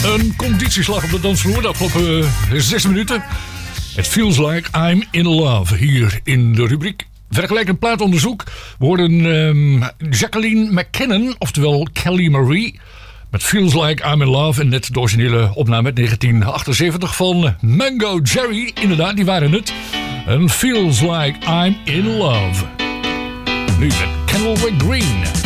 Een conditieslag op de dansvloer de afgelopen 6 minuten. It feels like I'm in love. Hier in de rubriek vergelijkend plaatonderzoek. We hoorden Jacqueline McKinnon, oftewel Kelly Marie, met Feels Like I'm in Love. En net de originele opname uit 1978 van Mango Jerry. Inderdaad, die waren het. En Feels Like I'm in Love. Nu met Kenilworth Green.